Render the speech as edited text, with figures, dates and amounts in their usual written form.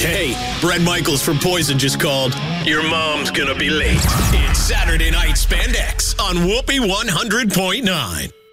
Hey, Bret Michaels from Poison just called. Your mom's gonna be late. It's Saturday Night Spandex on Whoopee 100.9.